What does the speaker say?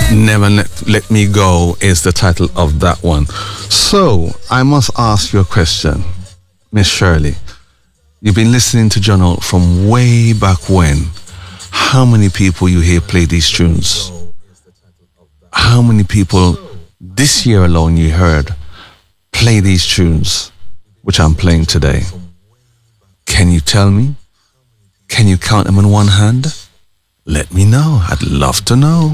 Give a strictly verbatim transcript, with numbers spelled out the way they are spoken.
Never Let, Let Me Go is the title of that one. So, I must ask you a question, Miss Shirley. You've been listening to John Holt from way back when. How many people you hear play these tunes? How many people this year alone you heard play these tunes, which I'm playing today? Can you tell me? Can you count them on one hand? Let me know. I'd love to know.